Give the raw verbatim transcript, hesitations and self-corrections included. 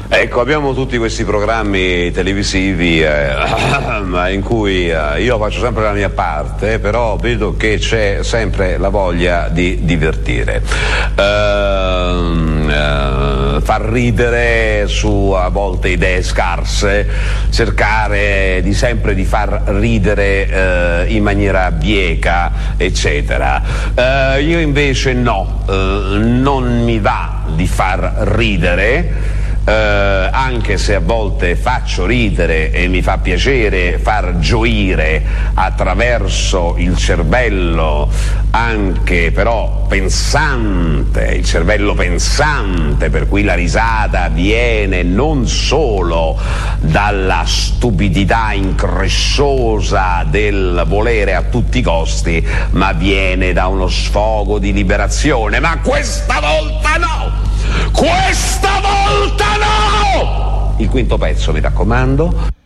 Ecco, abbiamo tutti questi programmi televisivi eh, in cui eh, io faccio sempre la mia parte, però vedo che c'è sempre la voglia di divertire. Ehm, eh, far ridere su a volte idee scarse, cercare di sempre di far ridere eh, in maniera bieca, eccetera. Eh, io invece no, eh, non mi va di far ridere. Eh, anche se a volte faccio ridere e mi fa piacere far gioire attraverso il cervello, anche però pensante, il cervello pensante, per cui la risata viene non solo dalla stupidità incresciosa del volere a tutti i costi, ma viene da uno sfogo di liberazione. Ma questa volta no! Questa volta no! Il quinto pezzo, mi raccomando.